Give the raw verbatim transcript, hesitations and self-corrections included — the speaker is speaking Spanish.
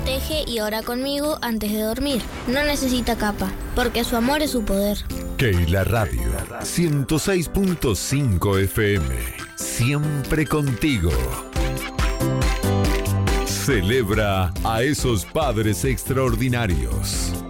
protege y ora conmigo antes de dormir. No necesita capa, porque su amor es su poder. Keila Radio, ciento seis punto cinco F M. Siempre contigo. Celebra a esos padres extraordinarios.